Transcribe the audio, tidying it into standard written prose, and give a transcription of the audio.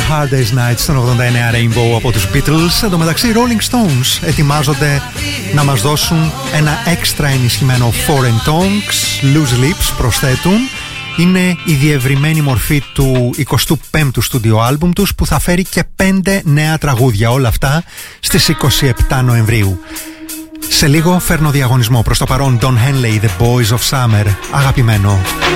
Hard Day's Night στον 89 Rainbow από τους Beatles. Εν τω μεταξύ, Rolling Stones ετοιμάζονται να μας δώσουν ένα έξτρα ενισχυμένο Foreign Tongues. Loose Lips προσθέτουν. Είναι η διευρυμένη μορφή του 25ου στούντιο άλμπουμ τους, που θα φέρει και 5 νέα τραγούδια. Όλα αυτά στις 27 Νοεμβρίου. Σε λίγο φέρνω διαγωνισμό. Προς το παρόν, Don Henley, The Boys of Summer. Αγαπημένο.